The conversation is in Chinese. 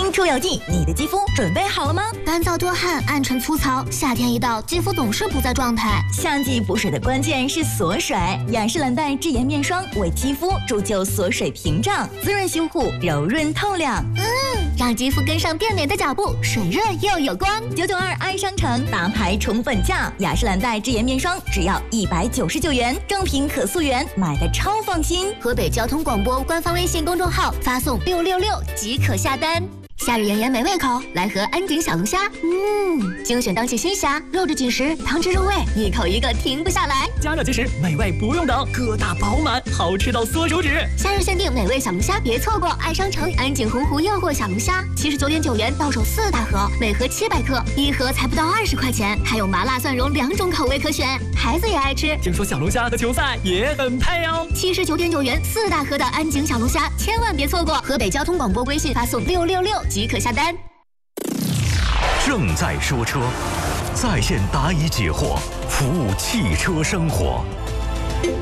出有劲，你的肌肤准备好了吗？ 干燥多汗、暗沉粗糙，夏天一到，肌肤总是不在状态。 夏季补水的关键是锁水，雅诗兰黛智颜面霜为肌肤铸就锁水屏障，滋润修护，柔润透亮。 让肌肤跟上变美的脚步，水润又有光。 992爱商城大牌宠粉价，雅诗兰黛智颜面霜只要199元，正品可溯源，买的超放心。 河北交通广播官方微信公众号发送666即可下单。夏日炎炎没胃口，来盒安井小龙虾。精选当季新虾，肉质紧实，汤汁入味，一口一个停不下来。 加热即食，美味不用等，个大饱满，好吃到缩手指。 夏日限定美味小龙虾，别错过！爱商城安井洪湖诱惑小龙虾，79.9元到手4大盒，每盒700克，一盒才不到20块钱，还有麻辣蒜蓉2种口味可选，孩子也爱吃。 听说小龙虾和球赛也很配哦。 79.9元4大盒的安井小龙虾，千万别错过！河北交通广播微信发送666即可下单。 正在说车，在线答疑解惑，服务汽车生活。